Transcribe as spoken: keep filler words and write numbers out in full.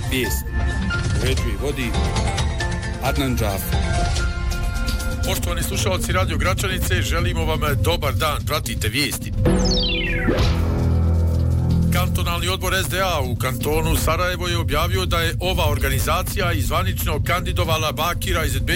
Vijest uređuje i vodi Adnan Džafer. Poštovani slušalci Radio Gračanice, želimo vam dobar dan, pratite vijesti. Kantonalni odbor S D A u kantonu Sarajevo je objavio da je ova organizacija izvanično kandidovala Bakira Izetbegovića